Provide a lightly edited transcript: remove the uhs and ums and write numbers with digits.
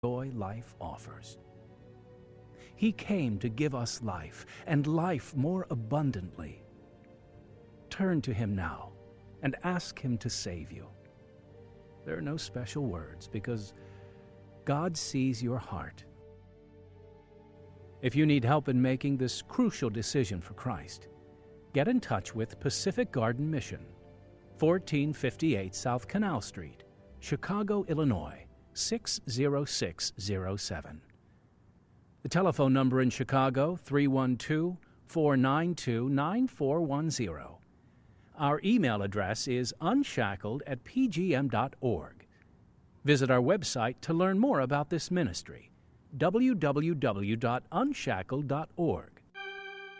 joy life offers. He came to give us life, and life more abundantly. Turn to Him now and ask Him to save you. There are no special words because God sees your heart. If you need help in making this crucial decision for Christ, get in touch with Pacific Garden Mission, 1458 South Canal Street, Chicago, Illinois, 60607. The telephone number in Chicago, 312-492-9410. Our email address is unshackled@pgm.org. Visit our website to learn more about this ministry, www.unshackled.org.